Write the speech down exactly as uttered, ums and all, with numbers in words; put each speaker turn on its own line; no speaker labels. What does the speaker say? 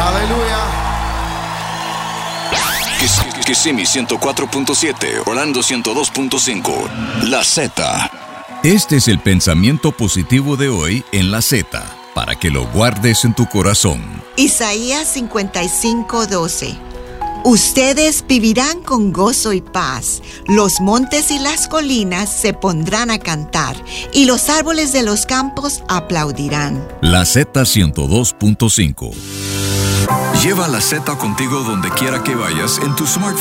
Aleluya.
Kissimmee ciento cuatro punto siete, Orlando ciento dos punto cinco. La Z.
Este es el pensamiento positivo de hoy en La Z, para que lo guardes en tu corazón.
Isaías cincuenta y cinco, doce. Ustedes vivirán con gozo y paz. Los montes y las colinas se pondrán a cantar, y los árboles de los campos aplaudirán.
La Z ciento dos punto cinco.
Lleva la Z contigo donde quiera que vayas en tu smartphone.